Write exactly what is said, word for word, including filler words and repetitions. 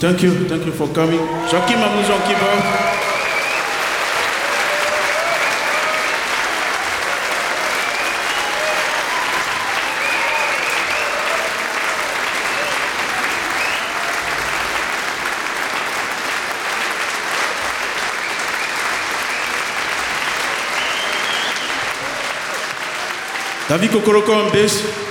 Thank you, thank you for coming. Joachim Mamouche on keyboard. David Kokoroko on bass.